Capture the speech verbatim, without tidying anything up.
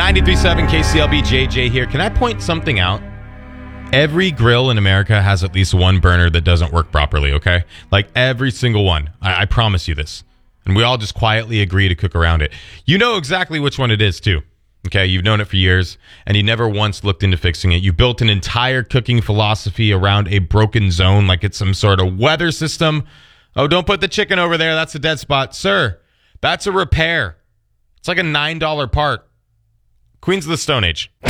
ninety-three point seven K C L B, J J here. Can I point something out? Every grill in America has at least one burner that doesn't work properly, okay? Like every single one. I, I promise you this. And we all just quietly agree to cook around it. You know exactly which one it is, too. Okay, you've known it for years, and you never once looked into fixing it. You built an entire cooking philosophy around a broken zone like it's some sort of weather system. Oh, don't put the chicken over there. That's a dead spot. Sir, that's a repair. It's like a nine dollar part. Queens of the Stone Age.